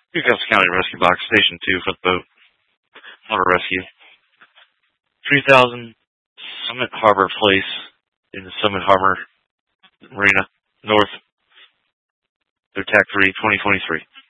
Newcastle County Rescue Box, Station 2 for the boat. Water rescue. 3000 Summit Harbor Place in the Summit Harbor Marina, North. Their TAC 3, 2023.